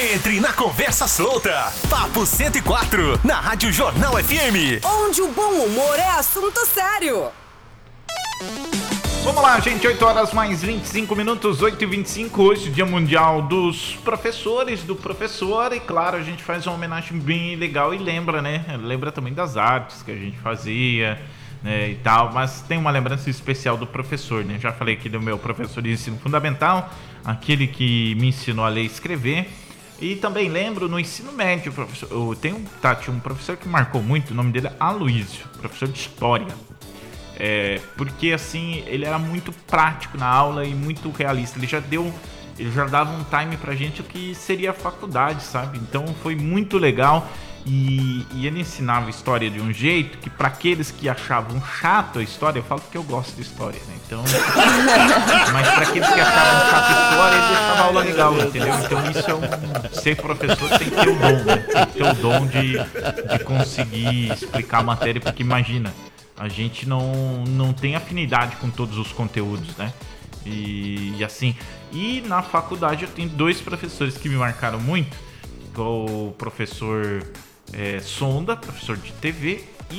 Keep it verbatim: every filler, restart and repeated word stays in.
Entre na conversa solta. Papo cento e quatro, na Rádio Jornal F M. Onde o bom humor é assunto sério. Vamos lá, gente, oito horas mais vinte e cinco minutos, oito e vinte e cinco, hoje, Dia Mundial dos Professores, do Professor, e claro, a gente faz uma homenagem bem legal e lembra, né, lembra também das artes que a gente fazia, né, e tal, mas tem uma lembrança especial do professor, né, já falei aqui do meu professor de ensino fundamental, aquele que me ensinou a ler e escrever, e também lembro no ensino médio, professor, eu tenho, tá, tinha um professor que marcou muito, o nome dele é Aloysio, professor de História. É, porque assim, ele era muito prático na aula e muito realista. Ele já deu, ele já dava um time pra gente o que seria a faculdade, sabe? Então foi muito legal. E, e ele ensinava história de um jeito que, para aqueles que achavam chato a história, eu falo porque eu gosto de história, né? Então, mas para aqueles que achavam chato a história, ele deixava a aula legal, entendeu? Então isso é um, ser professor tem que ter o dom, né? Tem que ter o dom de, de conseguir explicar a matéria, porque imagina, a gente não, não tem afinidade com todos os conteúdos, né? E, e assim, e na faculdade eu tenho dois professores que me marcaram muito, o professor é, Sonda, professor de T V,